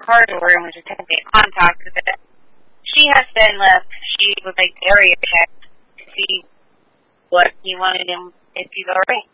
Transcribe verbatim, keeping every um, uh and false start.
car door and was attempting contact with it. She has been left. She would make the area check to see what he wanted him if he's alright.